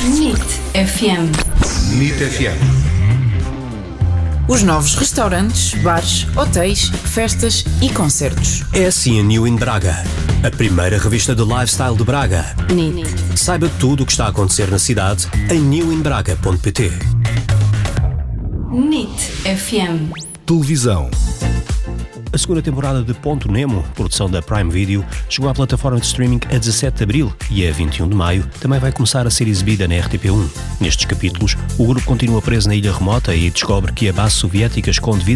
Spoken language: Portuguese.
NIT FM. NIT FM. Os novos restaurantes, bares, hotéis, festas e concertos. É assim a New in Braga, a primeira revista de lifestyle de Braga. NIT. Saiba tudo o que está a acontecer na cidade em newinbraga.pt. NIT FM. Televisão. A segunda temporada de Ponto Nemo, produção da Prime Video, chegou à plataforma de streaming a 17 de abril e a 21 de maio também vai começar a ser exibida na RTP1. Nestes capítulos, o grupo continua preso na ilha remota e descobre que a base soviética esconde